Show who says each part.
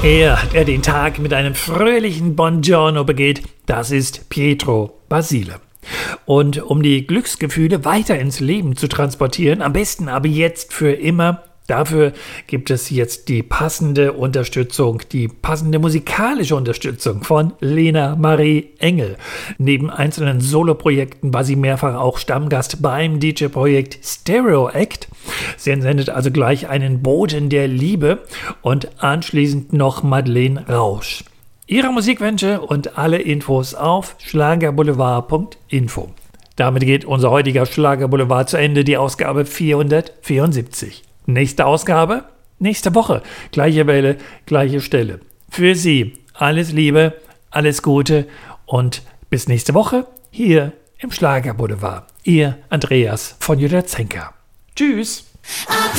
Speaker 1: Er, der den Tag mit einem fröhlichen Buongiorno begeht, das ist Pietro Basile. Und um die Glücksgefühle weiter ins Leben zu transportieren, am besten aber jetzt für immer, dafür gibt es jetzt die passende Unterstützung, die passende musikalische Unterstützung von Lena Marie Engel. Neben einzelnen Soloprojekten war sie mehrfach auch Stammgast beim DJ-Projekt Stereo Act. Sie entsendet also gleich einen Boten der Liebe und anschließend noch Madeleine Rausch. Ihre Musikwünsche und alle Infos auf schlagerboulevard.info. Damit geht unser heutiger Schlagerboulevard zu Ende, die Ausgabe 474. Nächste Ausgabe, nächste Woche. Gleiche Welle, gleiche Stelle. Für Sie alles Liebe, alles Gute und bis nächste Woche hier im Schlagerboulevard. Ihr Andreas von Judith Zenker. Tschüss.